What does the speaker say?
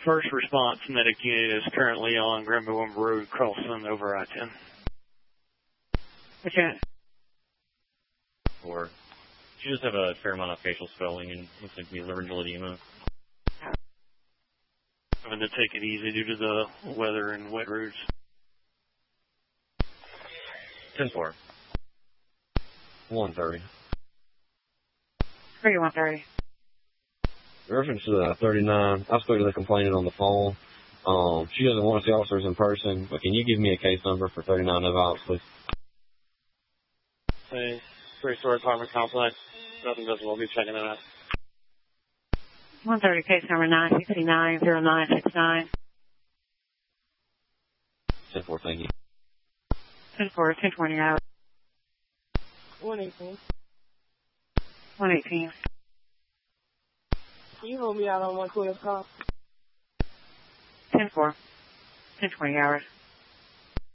First response medic unit is currently on Granby-Wimber Road, Carlson, over I-10. Okay. Or she just have a fair amount of facial swelling and looks like to be laryngeal edema. Having to take it easy due to the weather and wet roads. 10-4. 130. 3130. Reference to 39, I spoke to the complainant on the phone. She doesn't want to see officers in person, but can you give me a case number for 39 of ops, please? Hey, three-story apartment complex. Nothing visible. I'll be checking it out. 130, case number 969-0969. 10-4, thank you. 10-4, 1020 out. 118. 118. Can you hold me out on 112 call? 10-4, 1020 hours.